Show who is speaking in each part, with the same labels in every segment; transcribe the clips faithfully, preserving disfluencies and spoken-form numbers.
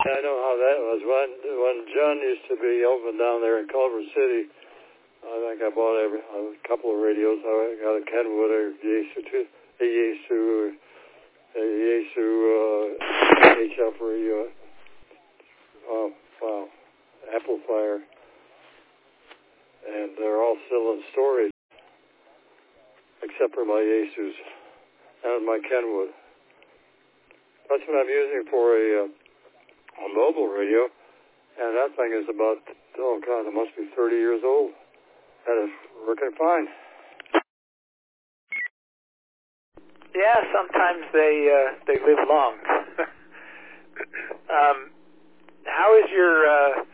Speaker 1: I know how that was. When when John used to be open down there in Culver City, I think I bought every, a couple of radios. I got a Kenwood, a Yaesu, a Yaesu, a Yaesu uh, H F radio. Oh, wow. Amplifier. And they're all still in storage, except for my Yaesus and my Kenwood. That's what I'm using for a, uh, a mobile radio, and that thing is about, oh God, it must be thirty years old, and it's working fine.
Speaker 2: Yeah, sometimes they uh, they live long. um, how is your uh,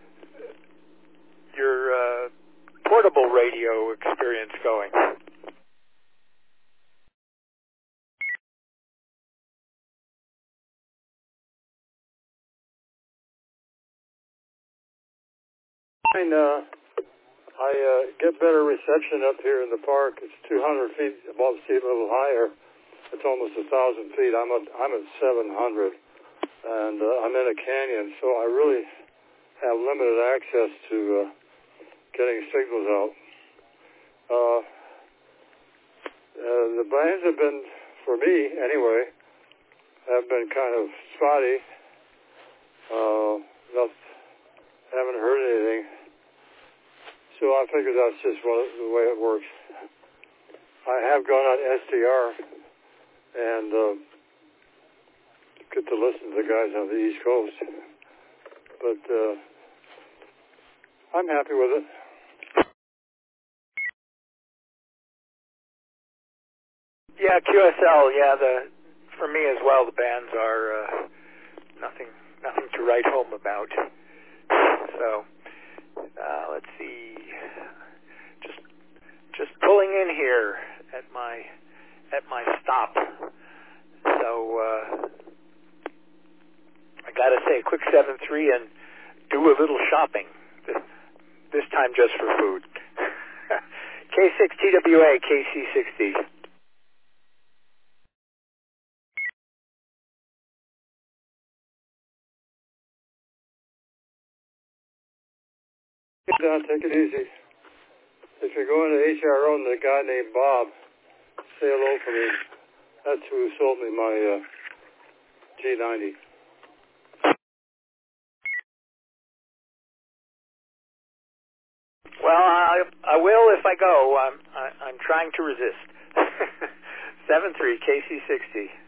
Speaker 2: your uh, portable radio experience going?
Speaker 1: And, uh, I uh, get better reception up here in the park. It's two hundred feet above sea level higher. It's almost a thousand feet. I'm at I'm at seven hundred, and uh, I'm in a canyon, so I really have limited access to uh, getting signals out. Uh, uh, the bands have been, for me anyway, have been kind of spotty. Uh, not, haven't heard anything. So I figure that's just one, the way it works. I have gone on S D R and uh, get to listen to the guys on the East Coast. But uh, I'm happy with it.
Speaker 2: Yeah, Q S L. Yeah, the for me as well. The bands are uh, nothing, nothing to write home about. So uh, let's see. Just, just pulling in here at my at my stop. So uh, I gotta say, a quick seven three and do a little shopping. This, this time just for food. K six T W A K C sixty.
Speaker 1: Don, take it easy. If you're going to H R O and the guy named Bob, say hello for me. That's who sold me my uh, G ninety.
Speaker 2: Well, I, I will if I go. I'm I, I'm trying to resist. Seven three K C sixty.